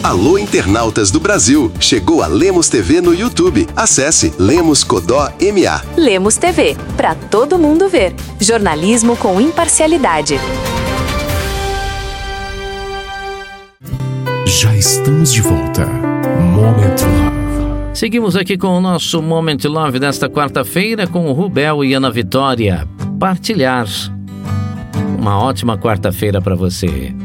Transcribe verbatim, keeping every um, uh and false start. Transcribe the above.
Alô, internautas do Brasil! Chegou a Lemos T V no YouTube. Acesse Lemos Codó M A. Lemos T V, para todo mundo ver. Jornalismo com imparcialidade. Já estamos de volta. Moment Love. Seguimos aqui com o nosso Moment Love desta quarta-feira com o Rubel e Ana Vitória. Partilhar. Uma ótima quarta-feira para você.